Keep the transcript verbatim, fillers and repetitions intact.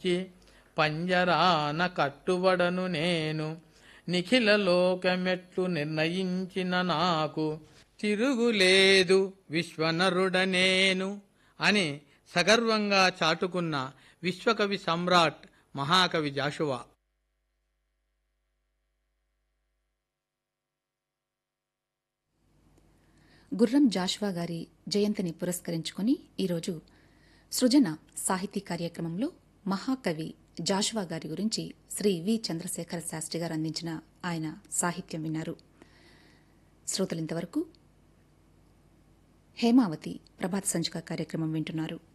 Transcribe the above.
చి పంజరాన కట్టుబడను నేను, నిఖిల లోకమెట్లు నిర్ణయించిన నాకు, తిరుగులేదు విశ్వనరుడనేను అని సగర్వంగా చాటుకున్న విశ్వకవి సమ్రాట్ మహాకవి జాషువా. గుర్రం జాషువా గారి జయంతిని పురస్కరించుకుని ఈరోజు సృజన సాహితీ కార్యక్రమంలో మహాకవి జాషువా గారి గురించి శ్రీ వి చంద్రశేఖర శాస్త్రి గారు అందించిన ఆయన సాహిత్యం విన్నారు. శ్రోతలింతవరకు హేమావతి ప్రభాత సంచిక కార్యక్రమం వింటున్నారు.